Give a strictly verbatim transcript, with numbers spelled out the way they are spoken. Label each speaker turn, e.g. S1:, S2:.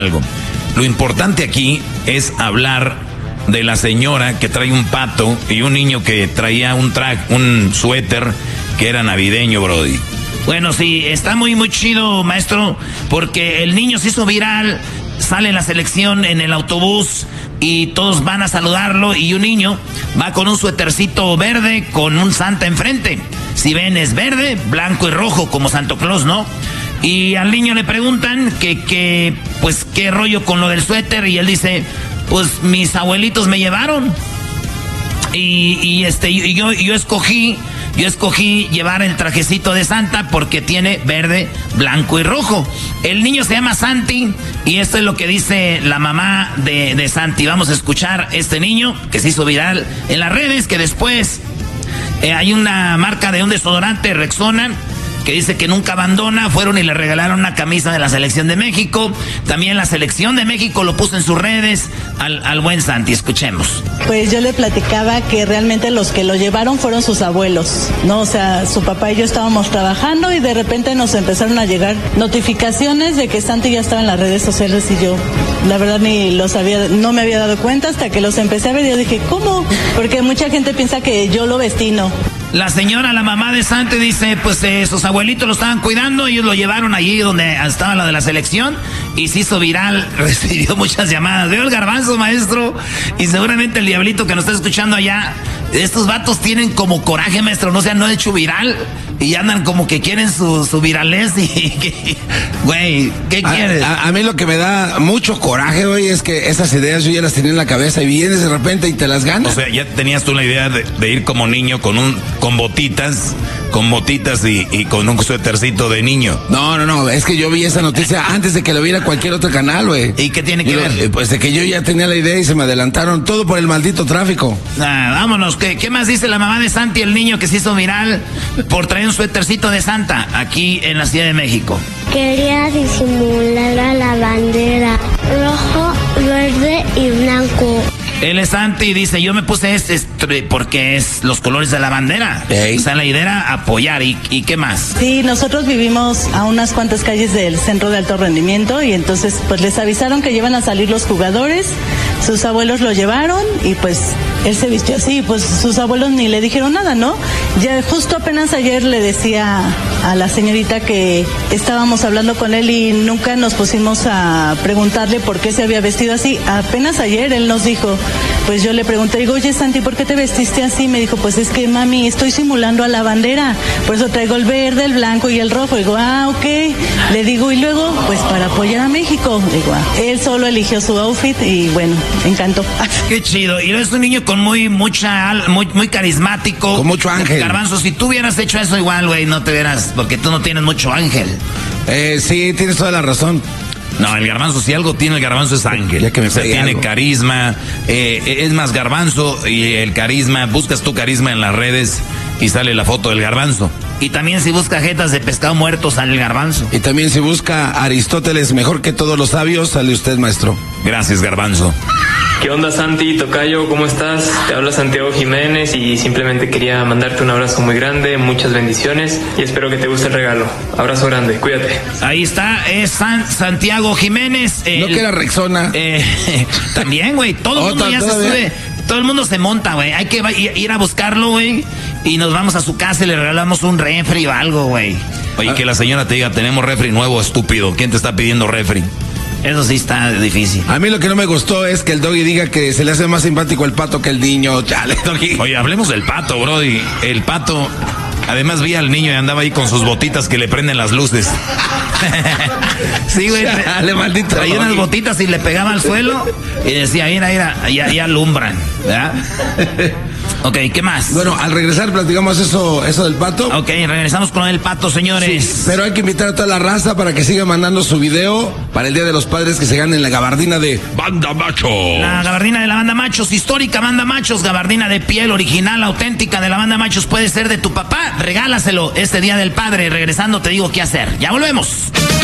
S1: algo. Lo importante aquí es hablar de la señora que trae un pato y un niño que traía un traje, un suéter que era navideño, brody.
S2: Bueno, sí, está muy, muy chido, maestro, porque el niño se hizo viral, sale en la selección en el autobús y todos van a saludarlo y un niño va con un suétercito verde con un Santa enfrente. Si ven, es verde, blanco y rojo como Santo Claus, ¿no? Y al niño le preguntan que, que, pues, qué rollo con lo del suéter y él dice, pues, mis abuelitos me llevaron. Y, y este, y yo, yo escogí, yo escogí llevar el trajecito de Santa porque tiene verde, blanco y rojo. El niño se llama Santi y esto es lo que dice la mamá de, de Santi. Vamos a escuchar este niño que se hizo viral en las redes, que después eh, hay una marca de un desodorante, Rexona, que dice que nunca abandona. Fueron y le regalaron una camisa de la selección de México. También la selección de México lo puso en sus redes al, al buen Santi. Escuchemos.
S3: Pues yo le platicaba que realmente los que lo llevaron fueron sus abuelos, ¿no? O sea, su papá y yo estábamos trabajando y de repente nos empezaron a llegar notificaciones de que Santi ya estaba en las redes sociales y yo, la verdad, ni los había, no me había dado cuenta hasta que los empecé a ver y yo dije, ¿cómo? Porque mucha gente piensa que yo lo vestí, ¿no?
S2: La señora, la mamá de Santi, dice, pues eh, sus abuelitos lo estaban cuidando, ellos lo llevaron allí donde estaba la de la selección y se hizo viral, recibió muchas llamadas. Veo el Garbanzo, maestro, y seguramente el diablito que nos está escuchando allá. Estos vatos tienen como coraje, maestro, no se han hecho viral y andan como que quieren su, su viralés y, güey, ¿qué quieres?
S4: A, a, a mí lo que me da mucho coraje, güey, es que esas ideas yo ya las tenía en la cabeza y vienes de repente y te las ganas.
S1: O sea, ya tenías tú la idea de, de ir como niño con un con botitas, con botitas y, y con un suétercito de niño.
S4: No, no, no, es que yo vi esa noticia antes de que lo viera cualquier otro canal, güey.
S2: ¿Y qué tiene que
S4: Digo,
S2: ver?
S4: Pues de que yo ya tenía la idea y se me adelantaron, todo por el maldito tráfico.
S2: Ah, vámonos, ¿qué, ¿qué más dice la mamá de Santi, el niño que se hizo viral por traer un suétercito de Santa aquí en la Ciudad de México?
S5: Quería disimular a la bandera rojo, verde y blanco.
S2: Él es Santi y dice, yo me puse este, este porque es los colores de la bandera.
S4: Ey.
S2: O sea, la idea era apoyar. ¿Y, ¿Y qué más?
S3: Sí, nosotros vivimos a unas cuantas calles del centro de alto rendimiento y entonces pues les avisaron que iban a salir los jugadores, sus abuelos lo llevaron y pues él se vistió así, pues sus abuelos ni le dijeron nada, ¿no? Ya justo apenas ayer le decía a la señorita que estábamos hablando con él y nunca nos pusimos a preguntarle por qué se había vestido así. Apenas ayer él nos dijo, pues yo le pregunté, digo, oye Santi, ¿por qué te vestiste así? Me dijo, pues es que mami, estoy simulando a la bandera, por eso traigo el verde, el blanco y el rojo. Digo, ah, ok. Le digo, y luego, pues para apoyar a México. Digo, ah. Él solo eligió su outfit y bueno, me encantó.
S2: Qué chido. Y es un niño con muy, mucha, muy, muy carismático.
S4: Con mucho ángel.
S2: Garbanzo, si tú hubieras hecho eso igual, güey, no te hubieras, porque tú no tienes mucho ángel.
S4: Eh, sí, tienes toda la razón.
S1: No, el Garbanzo, si algo tiene el Garbanzo es ángel.
S4: Ya que me
S1: o sea, tiene
S4: algo.
S1: carisma. Eh, es más, Garbanzo y el carisma, buscas tu carisma en las redes y sale la foto del Garbanzo.
S2: Y también si busca jetas de pescado muerto, sale el Garbanzo.
S4: Y también si busca Aristóteles mejor que todos los sabios, sale usted, maestro.
S1: Gracias, Garbanzo.
S6: ¿Qué onda, Santi, tocayo? ¿Cómo estás? Te habla Santiago Jiménez y simplemente quería mandarte un abrazo muy grande, muchas bendiciones y espero que te guste el regalo. Abrazo grande, cuídate.
S2: Ahí está, es San, Santiago Jiménez. El,
S4: No que era Rexona.
S2: Eh, también, güey, todo el mundo
S4: Otra,
S2: ya se
S4: todavía.
S2: sube, todo el mundo se monta, güey. Hay que va- ir a buscarlo, güey, y nos vamos a su casa y le regalamos un refri o algo, güey.
S1: Oye, que la señora te diga, tenemos refri nuevo, estúpido. ¿Quién te está pidiendo refri?
S2: Eso sí está difícil.
S4: A mí lo que no me gustó es que el Doggy diga que se le hace más simpático el pato que el niño. Chale, Doggy.
S1: Oye, hablemos del pato, brody. El pato, además vi al niño y andaba ahí con sus botitas que le prenden las luces.
S2: Sí, güey.
S4: Chale, maldito
S2: Traía unas
S4: Doggy.
S2: botitas y le pegaba al suelo y decía, mira, mira, ya, ya alumbran, ¿verdad? Ok, ¿qué más?
S4: Bueno, al regresar platicamos eso, eso del pato.
S2: Ok, regresamos con el pato, señores.
S4: Sí, pero hay que invitar a toda la raza para que siga mandando su video para el Día de los Padres, que se ganen la gabardina de
S1: Banda Macho.
S2: La gabardina de la banda Machos, histórica banda Machos, gabardina de piel original, auténtica de la banda Machos, puede ser de tu papá, regálaselo este Día del Padre. Regresando te digo qué hacer. Ya volvemos.